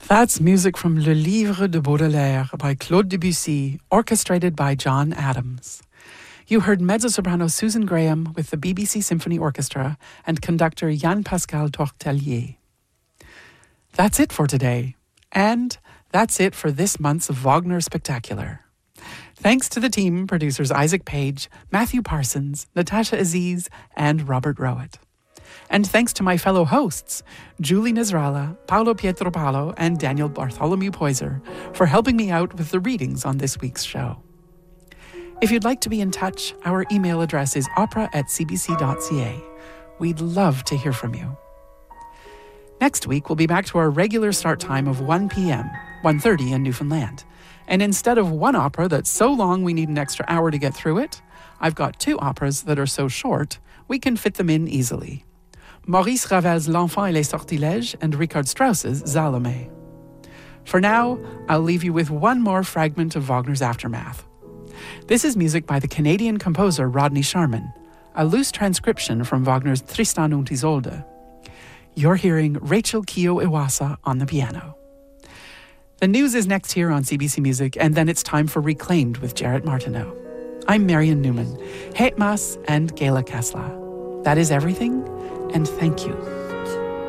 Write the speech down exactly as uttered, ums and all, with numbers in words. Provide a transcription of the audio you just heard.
That's music from Le Livre de Baudelaire by Claude Debussy, orchestrated by John Adams. You heard mezzo-soprano Susan Graham with the B B C Symphony Orchestra and conductor Yann-Pascal Tortelier. That's it for today. And that's it for this month's Wagner Spectacular. Thanks to the team, producers Isaac Page, Matthew Parsons, Natasha Aziz, and Robert Rowett. And thanks to my fellow hosts, Julie Nasrallah, Paolo Pietropalo, and Daniel Bartholomew Poyser, for helping me out with the readings on this week's show. If you'd like to be in touch, our email address is opera at c b c dot c a. We'd love to hear from you. Next week, we'll be back to our regular start time of one p.m., one thirty in Newfoundland. And instead of one opera that's so long we need an extra hour to get through it, I've got two operas that are so short we can fit them in easily. Maurice Ravel's L'Enfant et les Sortilèges and Richard Strauss's Salome. For now, I'll leave you with one more fragment of Wagner's Aftermath. This is music by the Canadian composer Rodney Sharman, a loose transcription from Wagner's Tristan und Isolde. You're hearing Rachel Keough-Iwasa on the piano. The news is next here on C B C Music, and then it's time for Reclaimed with Jarrett Martineau. I'm Marion Newman, Het Mas and Gayla Kasla. That is everything, and thank you.